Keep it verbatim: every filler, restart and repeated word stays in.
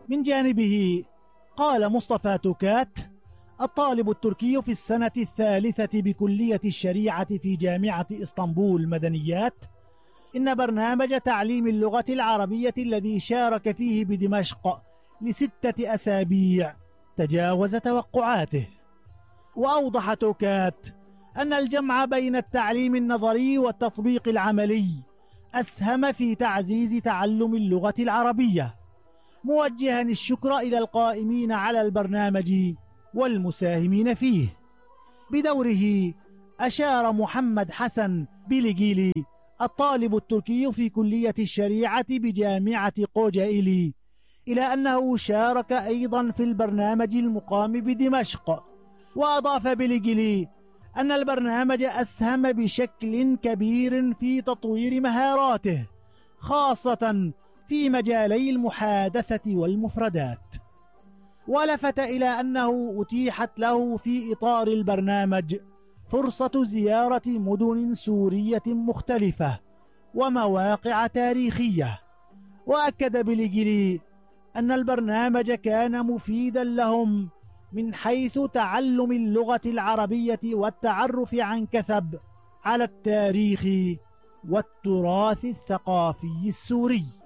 من جانبه قال مصطفى توكات الطالب التركي في السنة الثالثة بكلية الشريعة في جامعة إسطنبول مدنيات إن برنامج تعليم اللغة العربية الذي شارك فيه بدمشق لستة أسابيع تجاوز توقعاته. وأوضح توكات أن الجمع بين التعليم النظري والتطبيق العملي أسهم في تعزيز تعلم اللغة العربية، موجها الشكر إلى القائمين على البرنامج والمساهمين فيه. بدوره أشار محمد حسن بليجيلي الطالب التركي في كلية الشريعة بجامعة قوجائلي إلى أنه شارك أيضا في البرنامج المقام بدمشق. وأضاف بليجيلي أن البرنامج أسهم بشكل كبير في تطوير مهاراته خاصة في مجالي المحادثة والمفردات. ولفت إلى أنه أتيحت له في إطار البرنامج فرصة زيارة مدن سورية مختلفة ومواقع تاريخية. وأكد بليجيلي أن البرنامج كان مفيدا لهم من حيث تعلم اللغة العربية والتعرف عن كثب على التاريخ والتراث الثقافي السوري.